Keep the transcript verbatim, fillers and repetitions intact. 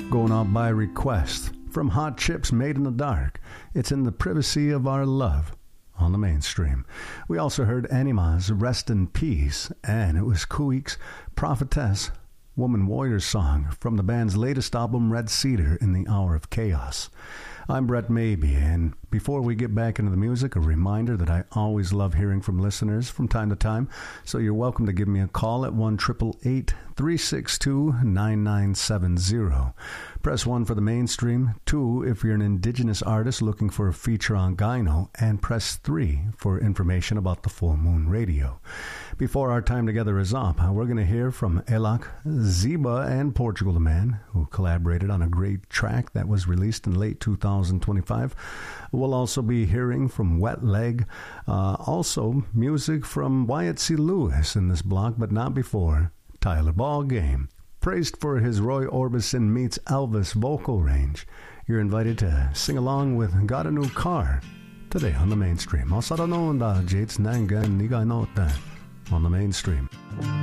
going out by request from Hot Chips Made in the Dark. It's in the privacy of our love on the mainstream. We also heard Anima's Rest in Peace, and it was Kuik's Prophetess, Woman Warrior song from the band's latest album, Red Cedar, in the Hour of Chaos. I'm Brett Maybe, and before we get back into the music, a reminder that I always love hearing from listeners from time to time, so you're welcome to give me a call at one eight eight eight, three six two, nine nine seven zero. Press one for the mainstream, two if you're an indigenous artist looking for a feature on Gyno, and press three for information about the Full Moon Radio. Before our time together is up, we're going to hear from Elak, Ziba, and Portugal the Man, who collaborated on a great track that was released in late two thousand twenty-five. We'll also be hearing from Wet Leg, uh, also music from Wyatt C. Lewis in this block, but not before Tyler Ballgame. Praised for his Roy Orbison meets Elvis vocal range. You're invited to sing along with Got a New Car today on the mainstream. On the mainstream.